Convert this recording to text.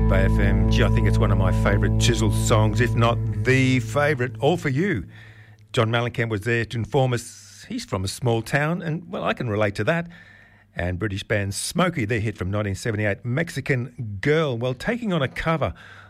Bay FM. Gee, I think it's one of my favourite Chisel songs, if not the favourite. All for You. John Mellencamp was there to inform us he's from a small town, and, well, I can relate to that. And British band Smokey, their hit from 1978, Mexican Girl, well, taking on a cover